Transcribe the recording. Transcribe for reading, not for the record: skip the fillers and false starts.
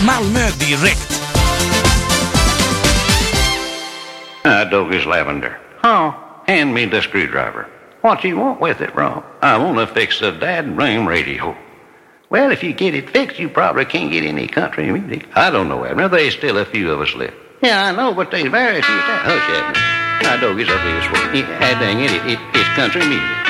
Malmö direkt. Doggy's lavender. Oh, hand me the screwdriver. What you want with it, Rob? I want to fix the dad-ring radio. Well, if you get it fixed, you probably can't get any country music. I don't know, Abner. There's still a few of us left. Yeah, I know, but there's very few. Hush, Abner. Doggy's up here sweating. Dang it, it's country music.